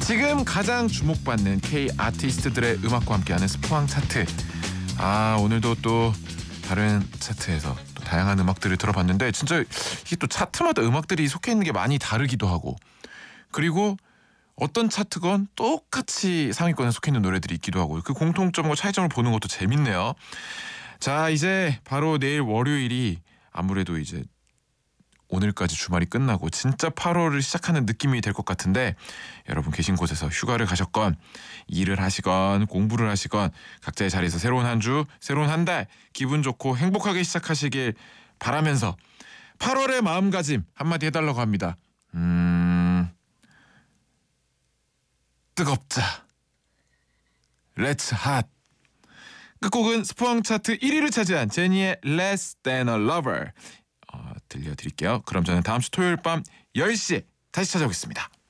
지금 가장 주목받는 K 아티스트들의 음악과 함께하는 스포왕 차트. 오늘도 또 다른 차트에서 또 다양한 음악들을 들어봤는데 진짜 이게 또 차트마다 음악들이 속해 있는 게 많이 다르기도 하고, 그리고 어떤 차트건 똑같이 상위권에 속해 있는 노래들이 있기도 하고, 그 공통점과 차이점을 보는 것도 재밌네요. 자, 이제 바로 내일 월요일이 아무래도 이제 오늘까지 주말이 끝나고 진짜 8월을 시작하는 느낌이 될 것 같은데, 여러분 계신 곳에서 휴가를 가셨건 일을 하시건 공부를 하시건 각자의 자리에서 새로운 한 주, 새로운 한 달 기분 좋고 행복하게 시작하시길 바라면서 8월의 마음가짐 한마디 해달라고 합니다. 뜨겁자. Let's hot. 끝곡은 스포왕 차트 1위를 차지한 제니의 Less Than a Lover 들려드릴게요. 그럼 저는 다음 주 토요일 밤 10시에 다시 찾아오겠습니다.